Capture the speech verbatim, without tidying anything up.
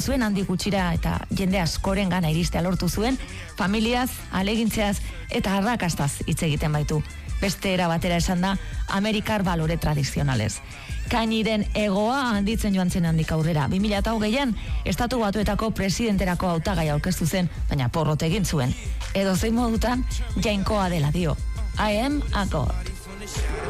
zuen handi gutxira eta jende askoren gana iristea lortu zuen, familiaz, alegintzeaz eta arrakastaz hitz egiten baitu. Beste era batera esan da, Amerikar balore tradizionalez. Kainiren egoa handitzen joan zen handik aurrera. bi mila hogeian, Estatu Batuetako presidenterako hautagai aurkeztu zen, baina porrot egin zuen. Edo zein modutan, jainkoa dela dio. I am a god.